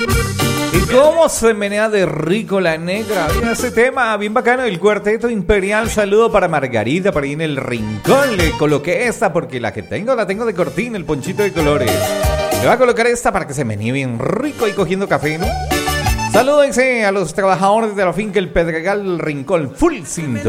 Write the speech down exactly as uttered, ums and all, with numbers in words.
¿Y cómo se menea de rico la negra? Mira ese tema, bien bacano, el Cuarteto Imperial. Saludo para Margarita, para ahí en el rincón. Le coloqué esta porque la que tengo, la tengo de cortina, el ponchito de colores. Le voy a colocar esta para que se menee bien rico y cogiendo café, ¿no? Salúdense a los trabajadores de la finca El Pedregal Rincón, full cinto.